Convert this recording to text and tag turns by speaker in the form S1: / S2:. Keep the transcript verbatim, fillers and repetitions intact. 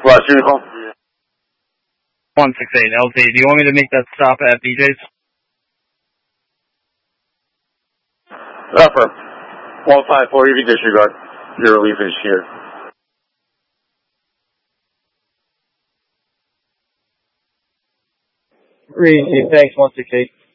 S1: Last uniform.
S2: one six eight L T. Do you want me to make that stop at B J's?
S1: Upper. one five four, you can disregard. Your relief is here.
S2: Read, thanks, one six eight.